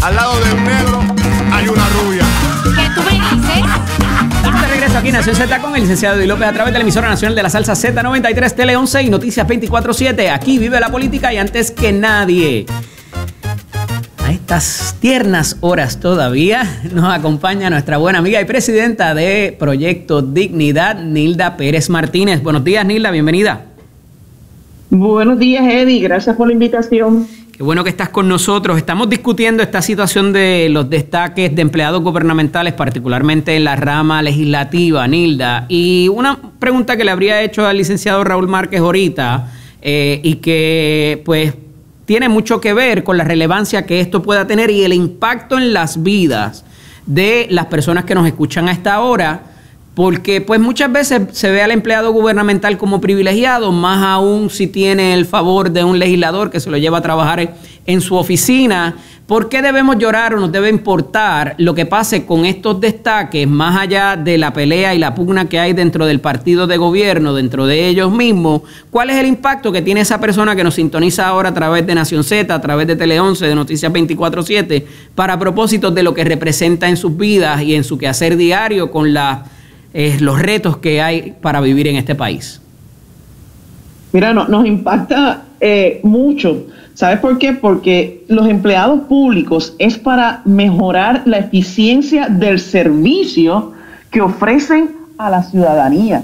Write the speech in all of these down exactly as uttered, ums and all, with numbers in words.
al lado de un negro hay una rubia. ¿Qué tú me dices? Estamos de regreso aquí en Nación Z con el licenciado Eddie López a través de la emisora nacional de la salsa Z noventa y tres, Tele once y Noticias veinticuatro siete. Aquí vive la política y antes que nadie, a estas tiernas horas todavía, nos acompaña nuestra buena amiga y presidenta de Proyecto Dignidad, Nilda Pérez Martínez. Buenos días, Nilda, bienvenida. Buenos días, Eddie. Gracias por la invitación. Qué bueno que estás con nosotros. Estamos discutiendo esta situación de los destaques de empleados gubernamentales, particularmente en la rama legislativa, Nilda. Y una pregunta que le habría hecho al licenciado Raúl Márquez ahorita, eh, y que pues tiene mucho que ver con la relevancia que esto pueda tener y el impacto en las vidas de las personas que nos escuchan a esta hora, porque pues muchas veces se ve al empleado gubernamental como privilegiado, más aún si tiene el favor de un legislador que se lo lleva a trabajar en, en su oficina. ¿Por qué debemos llorar o nos debe importar lo que pase con estos destaques, más allá de la pelea y la pugna que hay dentro del partido de gobierno, dentro de ellos mismos? ¿Cuál es el impacto que tiene esa persona que nos sintoniza ahora a través de Nación Z, a través de Tele once, de Noticias veinticuatro siete, para propósitos de lo que representa en sus vidas y en su quehacer diario con la Eh, los retos que hay para vivir en este país? Mira, no, nos impacta eh, mucho. ¿Sabes por qué? Porque los empleados públicos es para mejorar la eficiencia del servicio que ofrecen a la ciudadanía,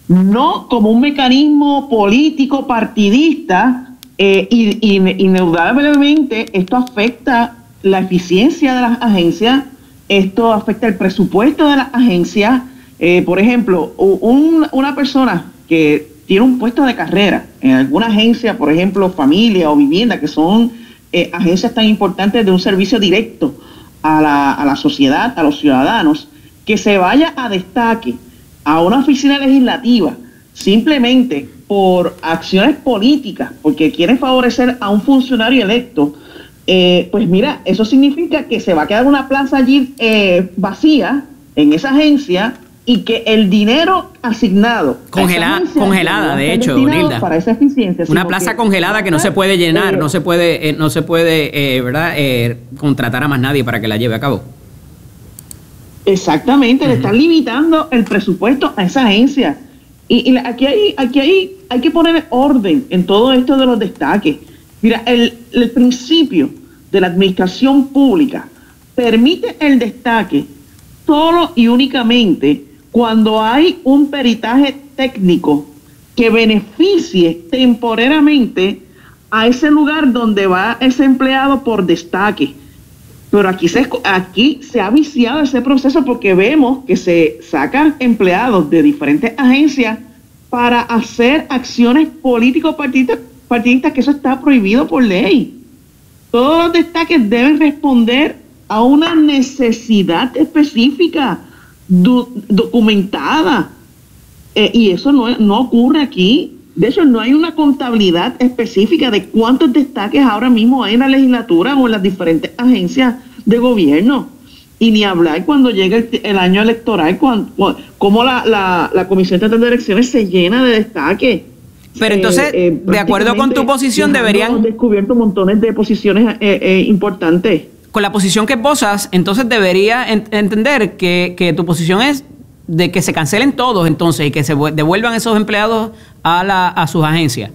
no como un mecanismo político partidista, eh, y, y indudablemente esto afecta la eficiencia de las agencias, esto afecta el presupuesto de las agencias. Eh, por ejemplo, un, una persona que tiene un puesto de carrera en alguna agencia, por ejemplo, familia o vivienda, que son eh, agencias tan importantes de un servicio directo a la, a la sociedad, a los ciudadanos, que se vaya a destaque a una oficina legislativa simplemente por acciones políticas, porque quieren favorecer a un funcionario electo, eh, pues mira, eso significa que se va a quedar una plaza allí eh, vacía en esa agencia, y que el dinero asignado Congela, agencia, congelada, de hecho, Nilda, para esa eficiencia, una plaza congelada que no se puede llenar, eh, no se puede, eh, no se puede, eh, verdad, eh, contratar a más nadie para que la lleve a cabo. Exactamente, uh-huh. Le están limitando el presupuesto a esa agencia, y, y aquí hay, aquí hay, hay que poner orden en todo esto de los destaques. Mira, el, el principio de la administración pública permite el destaque solo y únicamente cuando hay un peritaje técnico que beneficie temporariamente a ese lugar donde va ese empleado por destaque. Pero aquí se, aquí se ha viciado ese proceso porque vemos que se sacan empleados de diferentes agencias para hacer acciones político-partidistas, partidistas, que eso está prohibido por ley. Todos los destaques deben responder a una necesidad específica, do, documentada, eh, y eso no, no ocurre aquí. De hecho, no hay una contabilidad específica de cuántos destaques ahora mismo hay en la legislatura o en las diferentes agencias de gobierno, y ni hablar cuando llegue el, el año electoral, cuando, cuando, cómo la, la, la Comisión Estatal de Elecciones se llena de destaques. Pero entonces, eh, eh, de acuerdo con tu posición, deberían... Hemos descubierto montones de posiciones eh, eh, importantes. Con la posición que posas, entonces debería ent- entender que, que tu posición es de que se cancelen todos entonces y que se devuelvan esos empleados a, la, a sus agencias.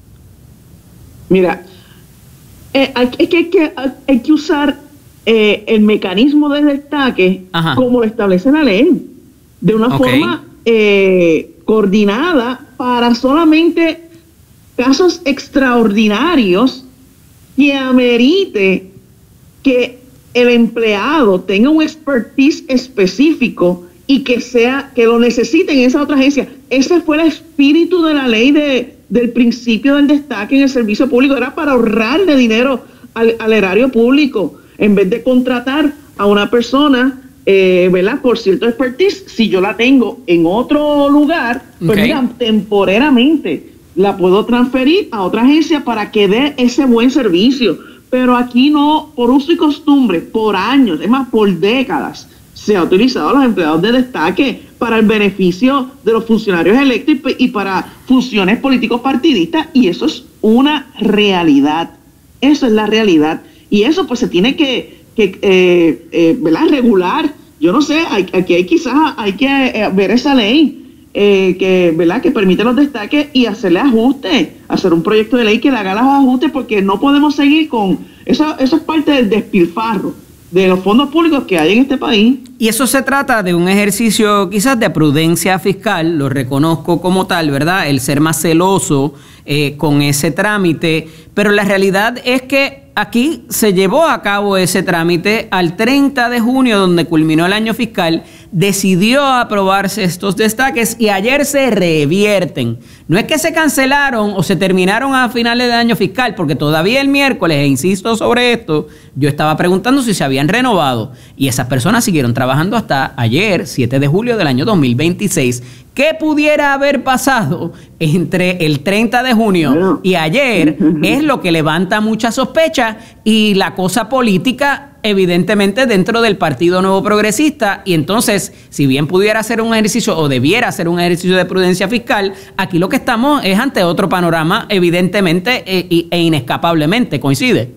Mira, eh, hay, hay, que, hay, que, hay que usar eh, el mecanismo de destaque, ajá, como lo establece la ley, de una okay. forma eh, coordinada para solamente casos extraordinarios que amerite que el empleado tenga un expertise específico y que sea, que lo necesiten en esa otra agencia. Ese fue el espíritu de la ley de, del principio del destaque en el servicio público. Era para ahorrarle dinero al, al erario público, en vez de contratar a una persona, eh, ¿verdad?, por cierto expertise. Si yo la tengo en otro lugar, pues okay. mira, temporariamente la puedo transferir a otra agencia para que dé ese buen servicio. Pero aquí no, por uso y costumbre, por años, es más, por décadas, se ha utilizado a los empleados de destaque para el beneficio de los funcionarios electos y para funciones políticos partidistas, y eso es una realidad. Eso es la realidad. Y eso pues se tiene que, que eh, eh, ¿verdad? regular. Yo no sé, hay, aquí hay quizás hay que eh, ver esa ley eh, que, ¿verdad? que permite los destaques y hacerle ajustes, hacer un proyecto de ley que le haga los ajustes, porque no podemos seguir con eso. Eso es parte del despilfarro de los fondos públicos que hay en este país. Y eso se trata de un ejercicio quizás de prudencia fiscal, lo reconozco como tal, ¿verdad? El ser más celoso eh, con ese trámite, pero la realidad es que aquí se llevó a cabo ese trámite al treinta de junio, donde culminó el año fiscal, decidió aprobarse estos destaques y ayer se revierten. No es que se cancelaron o se terminaron a finales del año fiscal, porque todavía el miércoles, e insisto sobre esto, yo estaba preguntando si se habían renovado y esas personas siguieron trabajando hasta ayer, siete de julio del año dos mil veintiséis. ¿Qué pudiera haber pasado entre el treinta de junio bueno. y ayer? Es lo que levanta mucha sospecha y la cosa política, evidentemente, dentro del Partido Nuevo Progresista. Y entonces, si bien pudiera ser un ejercicio o debiera ser un ejercicio de prudencia fiscal, aquí lo que estamos es ante otro panorama, evidentemente e, e inescapablemente. ¿Coincide?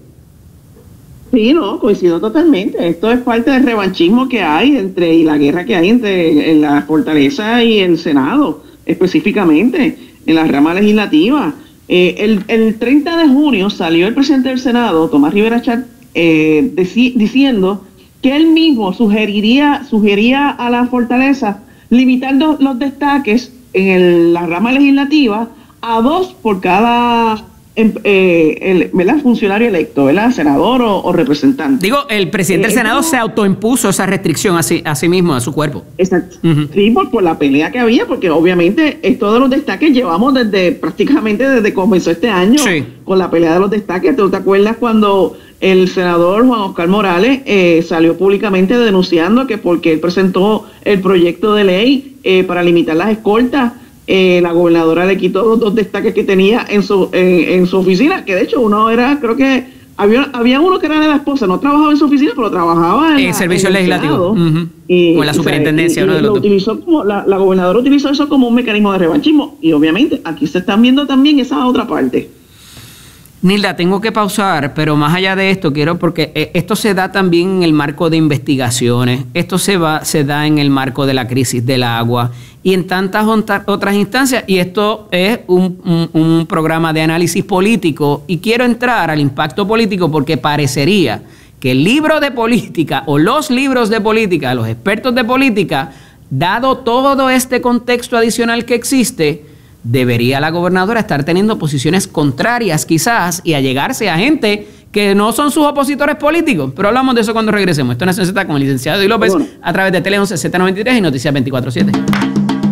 Sí, no, coincido totalmente. Esto es parte del revanchismo que hay entre y la guerra que hay entre en la Fortaleza y el Senado, específicamente en la rama legislativa. Eh, el, el treinta de junio salió el presidente del Senado, Tomás Rivera Chat, eh, deci- diciendo que él mismo sugeriría, sugería a la Fortaleza limitar do, los destaques en el, la rama legislativa a dos por cada Eh, el, ¿verdad? funcionario electo, ¿verdad? senador o, o representante. Digo, el presidente eh, del Senado esto, se autoimpuso esa restricción a sí, a sí mismo, a su cuerpo. Exacto. Uh-huh. Sí, por, por la pelea que había, porque obviamente esto de los destaques llevamos desde prácticamente desde que comenzó este año sí. con la pelea de los destaques. ¿Tú te acuerdas cuando el senador Juan Oscar Morales eh, salió públicamente denunciando que porque él presentó el proyecto de ley eh, para limitar las escoltas, Eh, la gobernadora le quitó los dos destaques que tenía en su en, en su oficina, que de hecho uno era, creo que había había uno que era de la esposa, no trabajaba en su oficina, pero trabajaba en, en la, servicio en legislativo, uh-huh. y, o en la superintendencia. O sea, y, y, uno de los lo utilizó como, la, la gobernadora utilizó eso como un mecanismo de revanchismo, y obviamente aquí se están viendo también esa otra parte. Nilda, tengo que pausar, pero más allá de esto, quiero, porque esto se da también en el marco de investigaciones, esto se, va, se da en el marco de la crisis del agua y en tantas otras instancias, y esto es un, un, un programa de análisis político, y quiero entrar al impacto político porque parecería que el libro de política o los libros de política, los expertos de política, dado todo este contexto adicional que existe, debería la gobernadora estar teniendo posiciones contrarias quizás y allegarse a gente que no son sus opositores políticos. Pero hablamos de eso cuando regresemos. Esto es Nación Z con el licenciado Eddie López, bueno, a través de Tele once, Z noventa y tres y Noticias veinticuatro siete.